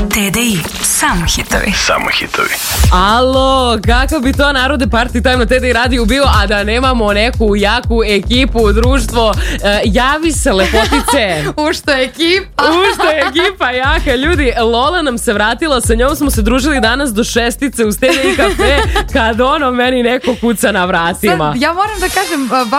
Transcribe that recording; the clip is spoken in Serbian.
TDI, samo hitovi. Samo hitovi. Alo, kakav bi to narode party time na TDI radiju bio, a da nemamo neku jaku ekipu, društvo. Javi se, lepotice. Ušto ekipa. Ušto ekipa jaka. Ljudi, Lola nam se vratila, sa njom smo se družili danas do 6 uz TDI kafe, kad ono meni neko kuca na vratima. Sad, ja moram da kažem,